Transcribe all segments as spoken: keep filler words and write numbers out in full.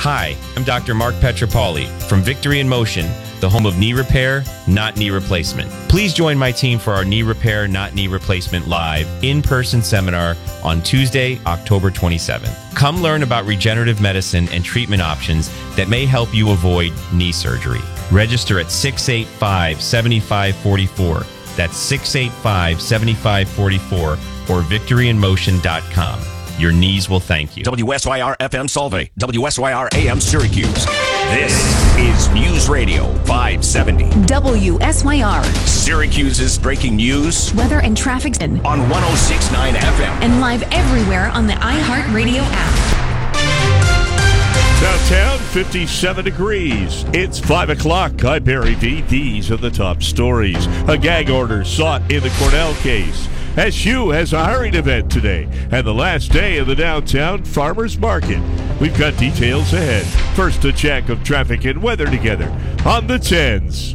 Hi, I'm Doctor Mark Petropoli from Victory in Motion, the home of knee repair, not knee replacement. Please join my team for our Knee Repair, Not Knee Replacement live in-person seminar on Tuesday, October twenty-seventh. Come learn about regenerative medicine and treatment options that may help you avoid knee surgery. Register at six eight five, seven five four four. That's six eight five, seven five four four or victory in motion dot com. Your knees will thank you. W S Y R F M Solvay, W S Y R A M Syracuse. This is News Radio five seventy. W S Y R. Syracuse's breaking news. Weather and traffic on one oh six point nine F M. And live everywhere on the iHeartRadio app. Downtown, fifty-seven degrees. It's five o'clock. I'm Barry V. These are the top stories. A gag order sought in the Cornell case. S U has a hiring event today and the last day of the downtown farmers market. We've got details ahead. First, a check of traffic and weather together on the tens.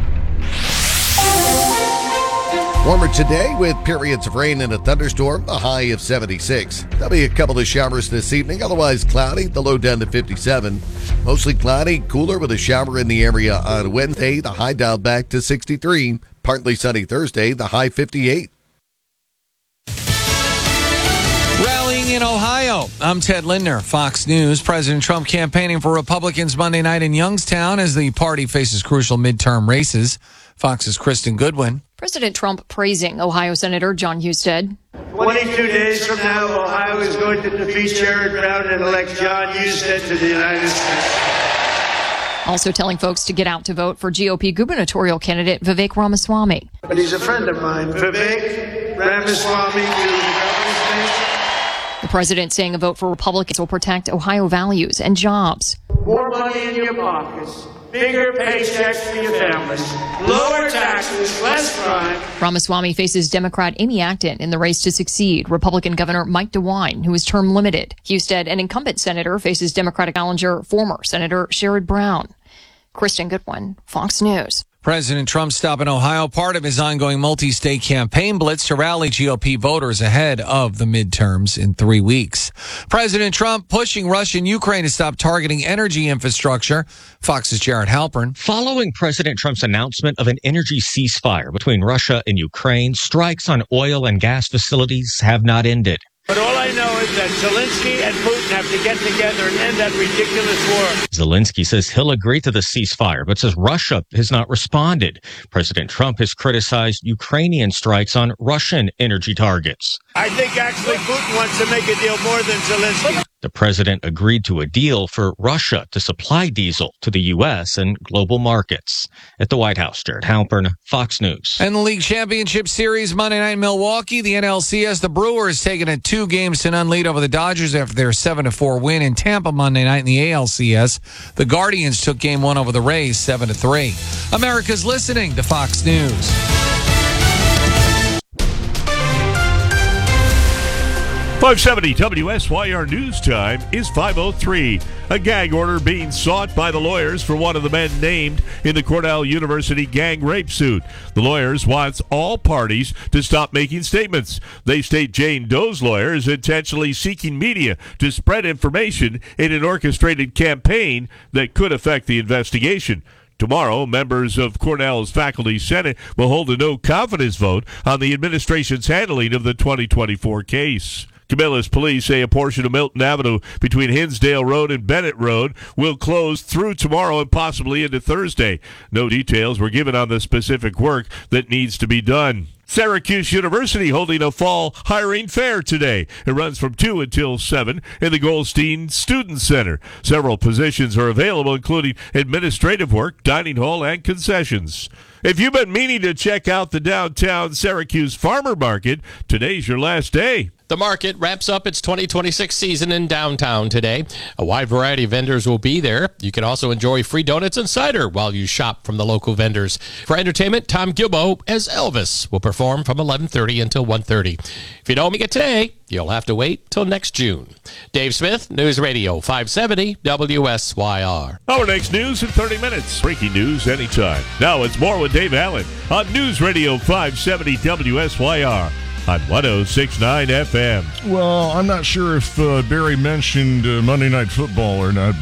Warmer today with periods of rain and a thunderstorm, a high of seventy-six. There'll be a couple of showers this evening, otherwise cloudy, the low down to fifty-seven. Mostly cloudy, cooler with a shower in the area on Wednesday, the high down back to sixty-three. Partly sunny Thursday, the high fifty-eight. Rallying in Ohio. I'm Ted Lindner, Fox News. President Trump campaigning for Republicans Monday night in Youngstown as the party faces crucial midterm races. Fox's Kristen Goodwin. President Trump praising Ohio Senator Jon Husted. twenty-two days from now, Ohio is going to defeat Sherrod Brown and elect Jon Husted to the United States. Also telling folks to get out to vote for G O P gubernatorial candidate Vivek Ramaswamy. But he's a friend of mine. Vivek Ramaswamy to the governor's state. The president saying a vote for Republicans will protect Ohio values and jobs. More money in your pockets. Bigger paychecks for your families, lower taxes, less crime. Ramaswamy faces Democrat Amy Acton in the race to succeed Republican Governor Mike DeWine, who is term limited. Husted, an incumbent senator, faces Democratic challenger former Senator Sherrod Brown. Kristen Goodwin, Fox News. President Trump stop in Ohio, part of his ongoing multi-state campaign blitz to rally G O P voters ahead of the midterms in three weeks. President Trump pushing Russia and Ukraine to stop targeting energy infrastructure. Fox's Jared Halpern. Following President Trump's announcement of an energy ceasefire between Russia and Ukraine, strikes on oil and gas facilities have not ended. But all I know is that Zelensky and Putin have to get together and end that ridiculous war. Zelensky says he'll agree to the ceasefire, but says Russia has not responded. President Trump has criticized Ukrainian strikes on Russian energy targets. I think actually Putin wants to make a deal more than Zelensky. The president agreed to a deal for Russia to supply diesel to the U S and global markets. At the White House, Jared Halpern, Fox News. And the league championship series Monday night in Milwaukee, the N L C S, the Brewers taking a two games to none lead over the Dodgers after their seven to four win in Tampa Monday night in the A L C S. The Guardians took game one over the Rays seven to three. America's listening to Fox News. five seventy W S Y R News Time is five oh three. A gag order being sought by the lawyers for one of the men named in the Cornell University gang rape suit. The lawyers want all parties to stop making statements. They state Jane Doe's lawyer is intentionally seeking media to spread information in an orchestrated campaign that could affect the investigation. Tomorrow, members of Cornell's Faculty Senate will hold a no-confidence vote on the administration's handling of the twenty twenty-four case. Camillus police say a portion of Milton Avenue between Hinsdale Road and Bennett Road will close through tomorrow and possibly into Thursday. No details were given on the specific work that needs to be done. Syracuse University holding a fall hiring fair today. It runs from two until seven in the Goldstein Student Center. Several positions are available, including administrative work, dining hall, and concessions. If you've been meaning to check out the downtown Syracuse Farmer Market, today's your last day. The market wraps up its twenty twenty-six season in downtown today. A wide variety of vendors will be there. You can also enjoy free donuts and cider while you shop from the local vendors. For entertainment, Tom Gilbo as Elvis will perform from eleven thirty until one thirty. If you don't make it today, you'll have to wait till next June. Dave Smith, News Radio five seventy W S Y R. Our next news in thirty minutes. Breaking news anytime. Now it's more with Dave Allen on News Radio five seventy W S Y R. On one oh six point nine F M. Well, I'm not sure if uh, Barry mentioned uh, Monday Night Football or not.